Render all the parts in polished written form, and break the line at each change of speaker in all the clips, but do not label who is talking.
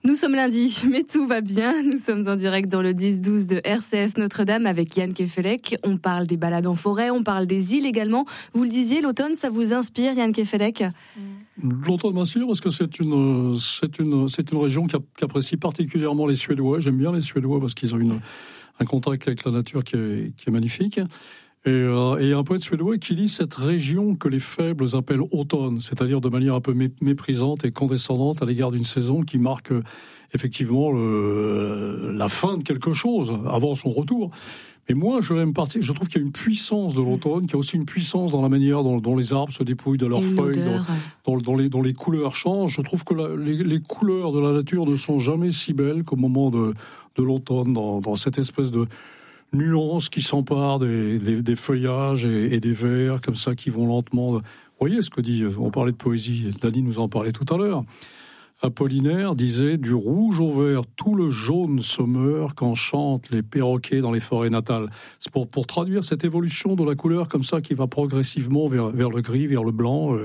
Nous sommes lundi, mais tout va bien. Nous sommes en direct dans le 10-12 de RCF Notre-Dame avec Yann Kefelec. On parle des balades en forêt, on parle des îles également. Vous le disiez, l'automne, ça vous inspire, Yann Kefelec ?
L'automne m'inspire parce que c'est une région qui apprécie particulièrement les Suédois. J'aime bien les Suédois parce qu'ils ont un contact avec la nature qui est magnifique. Et il y a un poète suédois qui dit cette région que les faibles appellent automne, c'est-à-dire de manière un peu méprisante et condescendante à l'égard d'une saison qui marque effectivement la fin de quelque chose avant son retour. Mais moi, je trouve qu'il y a une puissance de l'automne, qu'il y a aussi une puissance dans la manière dont les arbres se dépouillent de leurs feuilles, dont les couleurs changent. Je trouve que les couleurs de la nature ne sont jamais si belles qu'au moment de l'automne, dans cette espèce de nuances qui s'emparent des feuillages et des vers comme ça qui vont lentement. Vous voyez ce que dit, on parlait de poésie, Dany nous en parlait tout à l'heure. Apollinaire disait « Du rouge au vert, tout le jaune se meurt quand chantent les perroquets dans les forêts natales ». C'est pour traduire cette évolution de la couleur comme ça qui va progressivement vers le gris, vers le blanc.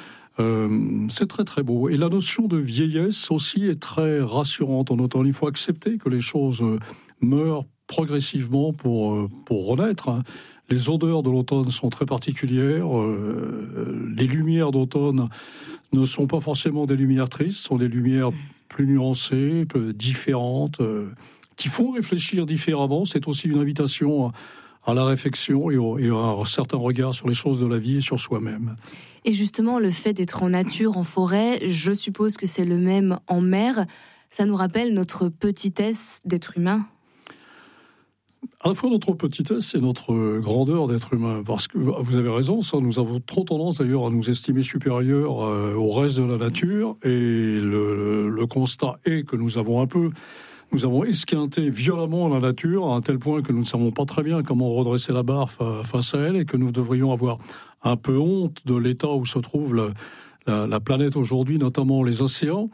C'est très très beau. Et la notion de vieillesse aussi est très rassurante en automne. Il faut accepter que les choses meurent progressivement pour renaître. Les odeurs de l'automne sont très particulières. Les lumières d'automne ne sont pas forcément des lumières tristes, sont des lumières plus nuancées, différentes, qui font réfléchir différemment. C'est aussi une invitation à la réflexion et à un certain regard sur les choses de la vie et sur soi-même.
Et justement, le fait d'être en nature, en forêt, je suppose que c'est le même en mer. Ça nous rappelle notre petitesse d'être humain.
À la fois notre petitesse et notre grandeur d'être humain, parce que vous avez raison, ça, nous avons trop tendance d'ailleurs à nous estimer supérieurs au reste de la nature, et le constat est que nous avons esquinté violemment la nature à un tel point que nous ne savons pas très bien comment redresser la barre face à elle, et que nous devrions avoir un peu honte de l'état où se trouve la planète aujourd'hui, notamment les océans.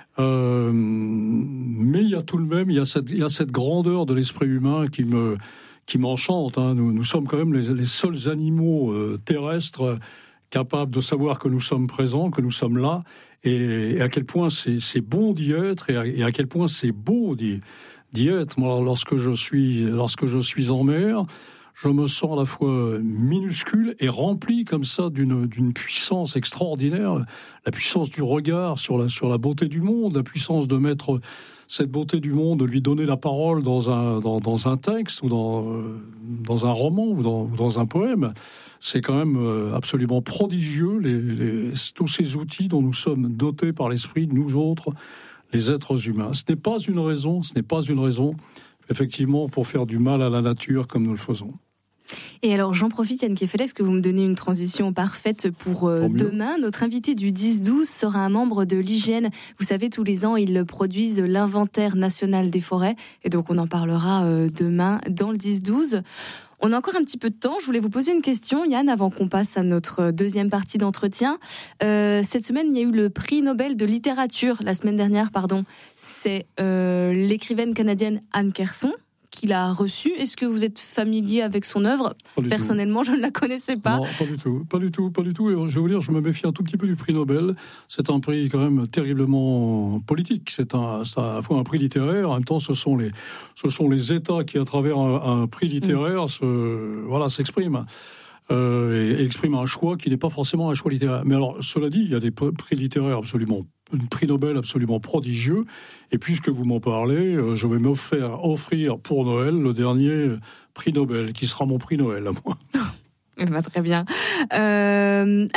Mais il y a tout de même, il y a cette grandeur de l'esprit humain qui m'enchante. Hein. Nous sommes quand même les seuls animaux terrestres capables de savoir que nous sommes présents, que nous sommes là, et à quel point c'est bon d'y être, et à quel point c'est beau d'y être. Moi, lorsque je suis en mer, je me sens à la fois minuscule et rempli comme ça d'une puissance extraordinaire, la puissance du regard sur la beauté du monde, la puissance de mettre cette beauté du monde, de lui donner la parole dans un texte ou dans un roman ou dans un poème. C'est quand même absolument prodigieux, tous ces outils dont nous sommes dotés par l'esprit, nous autres, les êtres humains. Ce n'est pas une raison, effectivement, pour faire du mal à la nature comme nous le faisons.
Et alors, j'en profite, Yann Kefelec, que vous me donnez une transition parfaite pour demain. Notre invité du 10-12 sera un membre de l'IGN. Vous savez, tous les ans, ils produisent l'inventaire national des forêts. Et donc, on en parlera demain dans le 10-12. On a encore un petit peu de temps. Je voulais vous poser une question, Yann, avant qu'on passe à notre deuxième partie d'entretien. Cette semaine, il y a eu le prix Nobel de littérature, la semaine dernière, pardon. C'est l'écrivaine canadienne Anne Carson qui l'a reçu. Est-ce que vous êtes familier avec son œuvre ? Personnellement, je ne la connaissais pas.
Non, pas du tout. Et je vais vous dire, je me méfie un tout petit peu du prix Nobel. C'est un prix quand même terriblement politique. C'est à la fois un prix littéraire, en même temps, ce sont les États qui, à travers un prix littéraire, s'expriment. Et expriment un choix qui n'est pas forcément un choix littéraire. Mais alors, cela dit, il y a des prix littéraires un prix Nobel absolument prodigieux. Et puisque vous m'en parlez, je vais offrir pour Noël le dernier prix Nobel, qui sera mon prix Noël à moi.
Très bien.